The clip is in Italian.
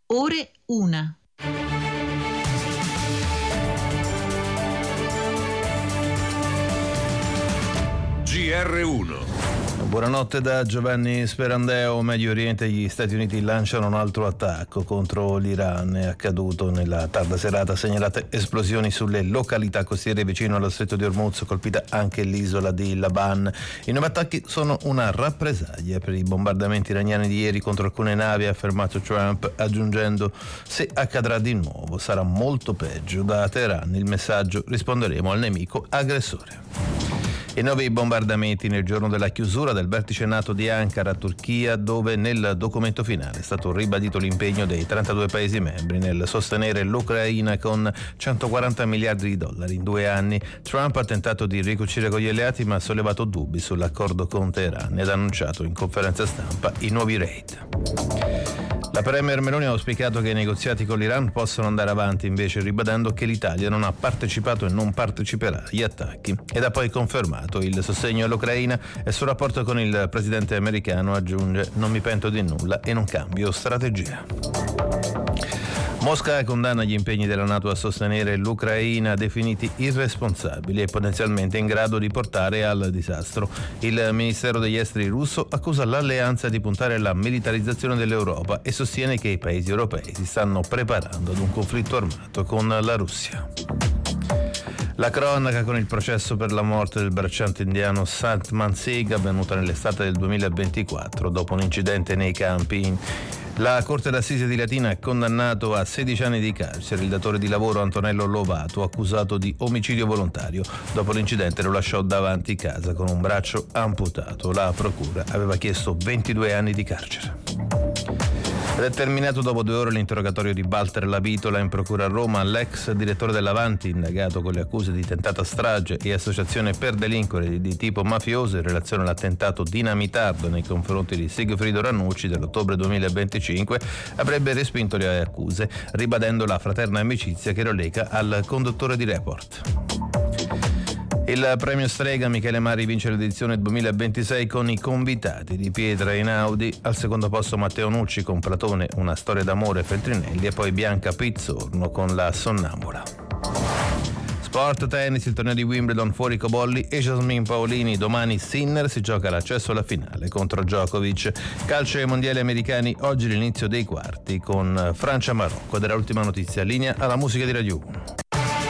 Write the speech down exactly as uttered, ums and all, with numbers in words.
Ore una. G R uno. Buonanotte da Giovanni Sperandeo. Medio Oriente, gli Stati Uniti lanciano un altro attacco contro l'Iran. È accaduto nella tarda serata, segnalate esplosioni sulle località costiere vicino allo stretto di Hormuz, colpita anche l'isola di Laban. I nuovi attacchi sono una rappresaglia per i bombardamenti iraniani di ieri contro alcune navi, ha affermato Trump, aggiungendo: se accadrà di nuovo sarà molto peggio. Da Teheran il messaggio: risponderemo al nemico aggressore. I nuovi bombardamenti nel giorno della chiusura del vertice NATO di Ankara, Turchia, dove nel documento finale è stato ribadito l'impegno dei trentadue Paesi membri nel sostenere l'Ucraina con centoquaranta miliardi di dollari in due anni. Trump ha tentato di ricucire con gli alleati, ma ha sollevato dubbi sull'accordo con Teheran ed ha annunciato in conferenza stampa i nuovi raid. La premier Meloni ha auspicato che i negoziati con l'Iran possano andare avanti, invece ribadendo che l'Italia non ha partecipato e non parteciperà agli attacchi, ed ha poi confermato il sostegno all'Ucraina e sul rapporto con il presidente americano aggiunge: non mi pento di nulla e non cambio strategia. Mosca condanna gli impegni della NATO a sostenere l'Ucraina, definiti irresponsabili e potenzialmente in grado di portare al disastro. Il Ministero degli Esteri russo accusa l'alleanza di puntare alla militarizzazione dell'Europa e sostiene che i paesi europei si stanno preparando ad un conflitto armato con la Russia. La cronaca con il processo per la morte del bracciante indiano Satman Singh, avvenuta nell'estate del duemilaventiquattro dopo un incidente nei campi. La Corte d'Assise di Latina ha condannato a sedici anni di carcere il datore di lavoro Antonello Lovato, accusato di omicidio volontario. Dopo l'incidente lo lasciò davanti casa con un braccio amputato. La procura aveva chiesto ventidue anni di carcere. Ed è terminato dopo due ore l'interrogatorio di Walter Lavitola in procura a Roma. L'ex direttore dell'Avanti, indagato con le accuse di tentata strage e associazione per delinquere di tipo mafioso in relazione all'attentato dinamitardo nei confronti di Sigfrido Ranucci dell'ottobre duemilaventicinque, avrebbe respinto le accuse, ribadendo la fraterna amicizia che lo lega al conduttore di Report. Il premio Strega, Michele Mari vince l'edizione duemilaventisei con I convitati di Pietra Einaudi, al secondo posto Matteo Nucci con Platone, una storia d'amore, Feltrinelli, e poi Bianca Pizzorno con La Sonnambula. Sport, tennis, il torneo di Wimbledon fuori Cobolli e Jasmine Paolini. Domani Sinner si gioca l'accesso alla finale contro Djokovic. Calcio ai mondiali americani, oggi l'inizio dei quarti con Francia-Marocco. Ed era l'ultima notizia. Linea alla musica di Radio uno.